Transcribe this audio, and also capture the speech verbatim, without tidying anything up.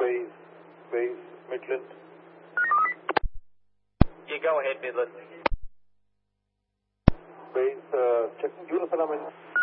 base, base, Midland. Yeah, go ahead, Midland. Base, uh, checking Jerusalem and